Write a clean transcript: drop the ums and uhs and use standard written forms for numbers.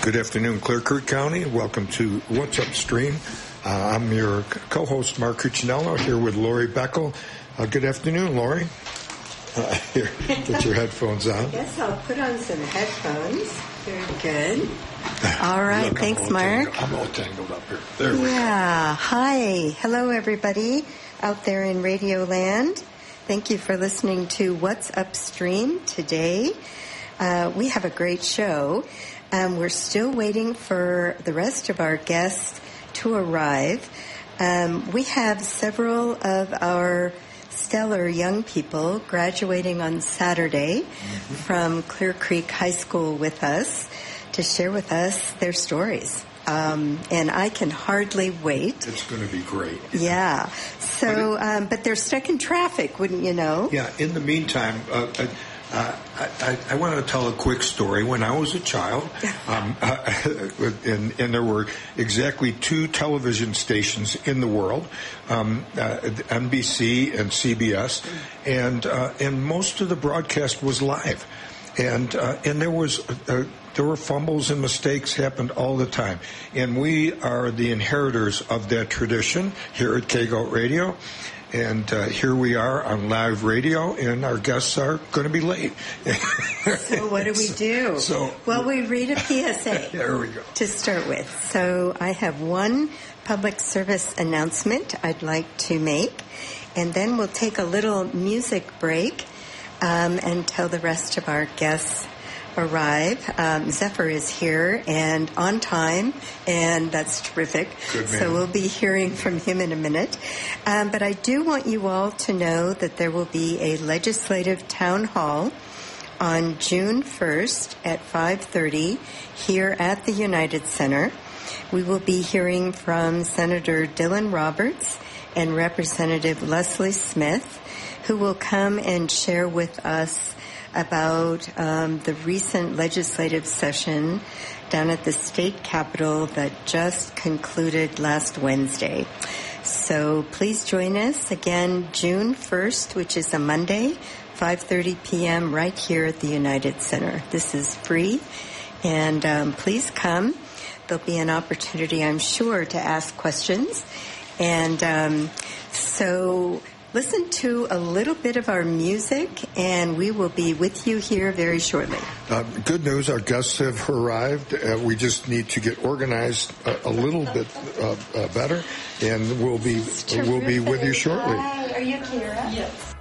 Good afternoon, Clear Creek County. Welcome to What's Upstream. I'm your co-host, Mark Cuccinello, here with Lori Beckel. Good afternoon, Lori. Here, get your headphones on. I guess I'll put on some headphones. Very good. All right, Look, thanks, Mark. I'm all tangled up here. There we go. Yeah, hi. Hello, everybody out there in Radio Land. Thank you for listening to What's Upstream today. We have a great show. We're still waiting for the rest of our guests to arrive. We have several of our stellar young people graduating on Saturday from Clear Creek High School with us to share with us their stories. And I can hardly wait. It's going to be great. Yeah. So, but they're stuck in traffic, wouldn't you know? Yeah. In the meantime, I want to tell a quick story. When I was a child, and there were exactly two television stations in the world, NBC and CBS, and most of the broadcast was live, and there were fumbles and mistakes happened all the time, and we are the inheritors of that tradition here at KGOAT Radio. And here we are on live radio, and our guests are going to be late. So what do we do? Well, we read a PSA there we go. To start with. So I have one public service announcement I'd like to make, and then we'll take a little music break until the rest of our guests arrive. Zephyr is here and on time, and that's terrific. Good man. So we'll be hearing from him in a minute. But I do want you all to know that there will be a legislative town hall on June 1st at 5:30 here at the United Center. We will be hearing from Senator Dylan Roberts and Representative Leslie Smith, who will come and share with us about the recent legislative session down at the state capitol that just concluded last Wednesday. So please join us again June 1st, which is a Monday, 5:30 p.m. right here at the United Center. This is free, and please come. There'll be an opportunity, I'm sure, to ask questions. And so listen to a little bit of our music, and we will be with you here very shortly. Good news, our guests have arrived. We just need to get organized a little bit better, and we'll be with you shortly. Hi, are you Kira? Yes.